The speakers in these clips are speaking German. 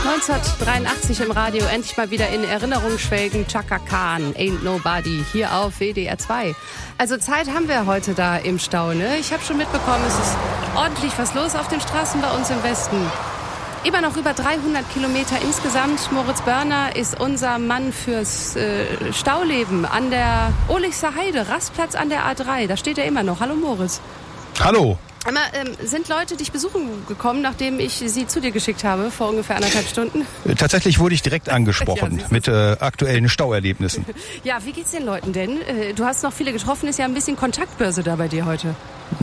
1983 im Radio, endlich mal wieder in Erinnerung schwelgen. Chaka Khan, Ain't Nobody, hier auf WDR 2. Also Zeit haben wir heute da im Stau, ne? Ich habe schon mitbekommen, es ist ordentlich was los auf den Straßen bei uns im Westen. Immer noch über 300 Kilometer insgesamt. Moritz Börner ist unser Mann fürs Stauleben an der Ohlicher Heide, Rastplatz an der A3. Da steht er immer noch. Hallo Moritz. Hallo. Sind Leute dich besuchen gekommen, nachdem ich sie zu dir geschickt habe, vor ungefähr 1,5 Stunden? Tatsächlich wurde ich direkt angesprochen mit aktuellen Stauerlebnissen. Ja, wie geht's den Leuten denn? Du hast noch viele getroffen, ist ja ein bisschen Kontaktbörse da bei dir heute.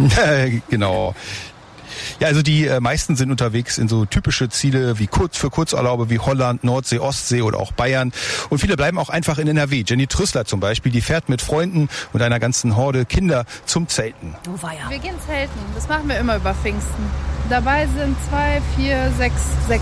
Genau. Ja, also die meisten sind unterwegs in so typische Ziele wie Kurzurlaube wie Holland, Nordsee, Ostsee oder auch Bayern. Und viele bleiben auch einfach in NRW. Jenny Trüssler zum Beispiel, die fährt mit Freunden und einer ganzen Horde Kinder zum Zelten. Oh weia. Wir gehen zelten. Das machen wir immer über Pfingsten. Dabei sind 2, 4, 6,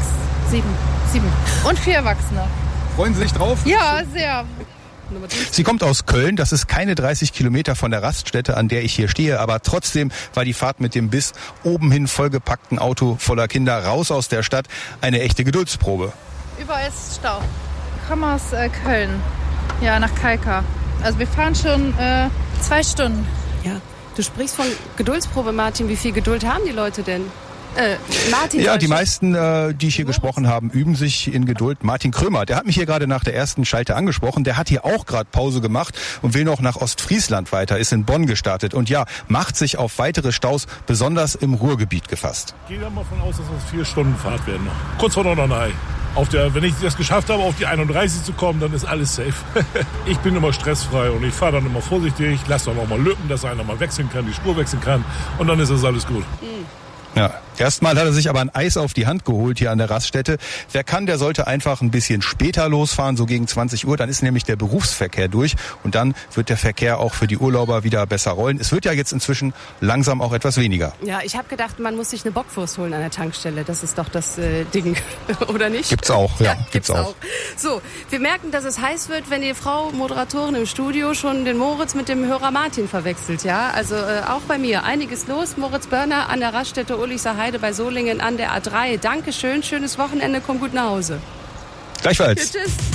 7 und 4 Erwachsene. Freuen Sie sich drauf? Ja, sehr. Sie kommt aus Köln, das ist keine 30 Kilometer von der Raststätte, an der ich hier stehe, aber trotzdem war die Fahrt mit dem bis oben hin vollgepackten Auto voller Kinder raus aus der Stadt eine echte Geduldsprobe. Überall ist Stau. Ich komme aus Köln, ja, nach Kalka. Also wir fahren schon 2 Stunden. Ja, du sprichst von Geduldsprobe, Martin. Wie viel Geduld haben die Leute denn? Martin. Ja, die meisten, die ich hier gesprochen habe, üben sich in Geduld. Martin Krömer, der hat mich hier gerade nach der ersten Schalte angesprochen. Der hat hier auch gerade Pause gemacht und will noch nach Ostfriesland weiter, ist in Bonn gestartet und ja, macht sich auf weitere Staus, besonders im Ruhrgebiet gefasst. Ich gehe mal davon aus, dass es 4 Stunden Fahrt werden noch. Kurz vor Norderney. Wenn ich das geschafft habe, auf die 31 zu kommen, dann ist alles safe. Ich bin immer stressfrei und ich fahre dann immer vorsichtig, lasse dann auch mal Lücken, dass einer mal wechseln kann, die Spur wechseln kann und dann ist das alles gut. Ja, erstmal hat er sich aber ein Eis auf die Hand geholt hier an der Raststätte. Wer kann, der sollte einfach ein bisschen später losfahren, so gegen 20 Uhr. Dann ist nämlich der Berufsverkehr durch und dann wird der Verkehr auch für die Urlauber wieder besser rollen. Es wird ja jetzt inzwischen langsam auch etwas weniger. Ja, ich habe gedacht, man muss sich eine Bockwurst holen an der Tankstelle. Das ist doch das Ding, oder nicht? Gibt's auch, ja, gibt's auch. So, wir merken, dass es heiß wird, wenn die Frau Moderatorin im Studio schon den Moritz mit dem Hörer Martin verwechselt. Ja, also auch bei mir einiges los. Moritz Börner an der Raststätte Ohlicher Heide bei Solingen an der A3. Dankeschön, schönes Wochenende, komm gut nach Hause. Gleichfalls. Tschüss.